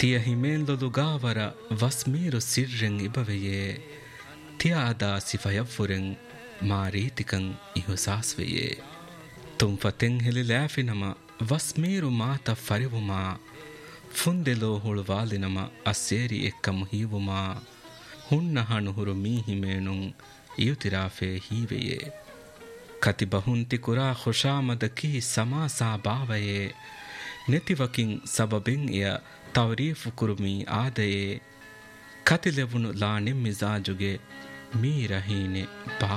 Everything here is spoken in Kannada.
ತಿಯ ಹಿಮೇಲ್ದೊಲುಗಾವರ ವಸ್ಮೀರು ಸಿರ್ರೆಂ ಇಬವೆಯೇ ತಿಯಾದ ಸಿಫಯವ್ವುರೆಂ ಮಾ ರೀತಿಕಂ ಇಹುಸಾಸ್ವೆಯೇ ತುಂಫತೆಂ ಹೆಲಿ ಲ್ಯಾಫಿನಮ ವಸ್ಮೀರು ಮಾತ ಫರಿವುಮಾ ಫುಂದೆಲೋ ಹುಳುವಾಲಿನಮ ಅಸ್ಸೇರಿ ಎಕ್ಕಮು ಹೀವುಮಾ ಹುಣ್ಣ ಹಣುಹುರು ಮೀ ಹಿಮೇನುಂ ಇಯುತಿರಾಫೆ ಹೀವೆಯೇ ಕತಿ ಬಹುಂತಿ ಕುರಾ ಖುಷಾಮದ ಕಿ ಸಮಾಸಾ ಬಾವಯೇ ನೆತಿವಕಿಂ ಸಬಬಿಂ ಇಯ ತವರೀಫು ಕುರುಮಿ ಆದಯೇ ಕತಿಲೆವುನು ಲಾ ನಿಮ್ಮಿಜಾಜುಗೆ ಮೀ ರಹೀನೆ ಬಾ